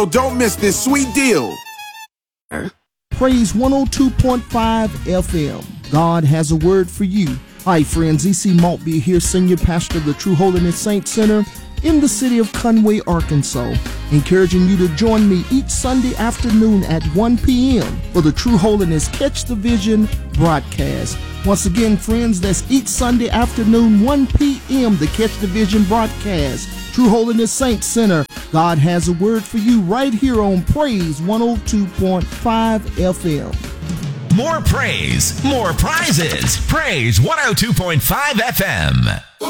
Don't miss this sweet deal. Praise 102.5 FM. God has a word for you. Hi friends, E.C. Maltby here, Senior Pastor of the True Holiness Saints Center in the city of Conway, Arkansas, encouraging you to join me each Sunday afternoon at 1 p.m. for the True Holiness Catch the Vision broadcast. Once again, friends, that's each Sunday afternoon, 1 p.m., the Catch the Vision broadcast. True Holiness Saints Center. God has a word for you right here on Praise 102.5 FM. More praise, more prizes. Praise 102.5 FM.